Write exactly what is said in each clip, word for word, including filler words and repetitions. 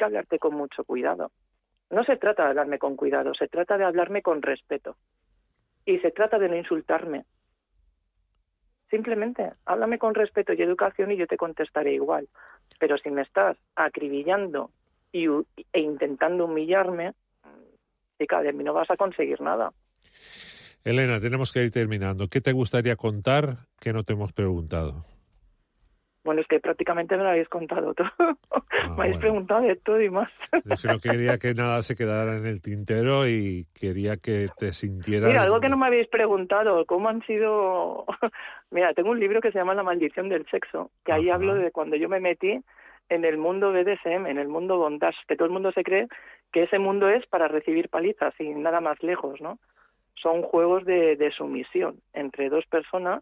que hablarte con mucho cuidado. No se trata de hablarme con cuidado, se trata de hablarme con respeto. Y se trata de no insultarme. Simplemente, háblame con respeto y educación y yo te contestaré igual. Pero si me estás acribillando y, e intentando humillarme, chica, de mí no vas a conseguir nada. Elena, tenemos que ir terminando. ¿Qué te gustaría contar que no te hemos preguntado? Bueno, es que prácticamente me lo habéis contado todo. Ah, me habéis bueno. preguntado de todo y más. Yo no quería que nada se quedara en el tintero y quería que te sintieras... Mira, algo que no me habéis preguntado, ¿cómo han sido...? Mira, tengo un libro que se llama La maldición del sexo, que ahí Ajá. hablo de cuando yo me metí en el mundo B D S M, en el mundo bondage, que todo el mundo se cree que ese mundo es para recibir palizas y nada más lejos, ¿no? Son juegos de, de sumisión entre dos personas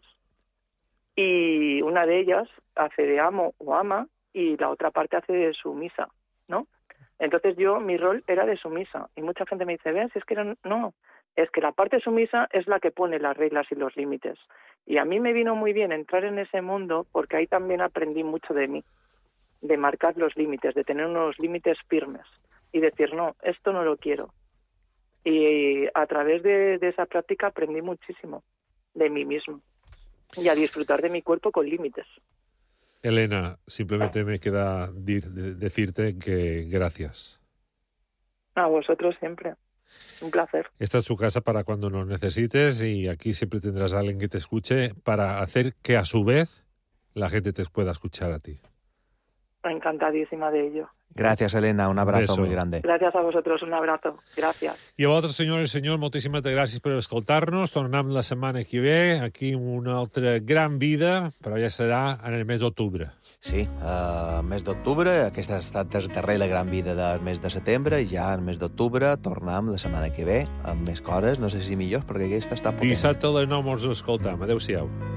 y una de ellas hace de amo o ama y la otra parte hace de sumisa, ¿no? Entonces yo, mi rol era de sumisa y mucha gente me dice, ven, si es que era... no, es que la parte sumisa es la que pone las reglas y los límites. Y a mí me vino muy bien entrar en ese mundo porque ahí también aprendí mucho de mí, de marcar los límites, de tener unos límites firmes y decir, no, esto no lo quiero. Y a través de, de esa práctica aprendí muchísimo de mí mismo y a disfrutar de mi cuerpo con límites. Elena, simplemente me queda dir, de, decirte que gracias. A vosotros siempre. Un placer. Esta es tu casa para cuando nos necesites y aquí siempre tendrás a alguien que te escuche para hacer que a su vez la gente te pueda escuchar a ti. Encantadísima de ello. Gràcies, Elena. Un abrazo muy grande. Gràcies a vosaltres. Un abrazo. Gràcies. I a vosaltres, senyores i senyors, moltíssimes gràcies per escoltar-nos. Tornem la setmana que ve, aquí una altra gran vida, però ja serà en el mes d'octubre. Sí, uh, mes d'octubre, aquesta ha estat la darrera gran vida del mes de setembre, i ja el mes d'octubre tornem la setmana que ve amb més coses, no sé si millors, perquè aquesta està potent. Dissabte a les nou mos escoltam. Adéu-siau.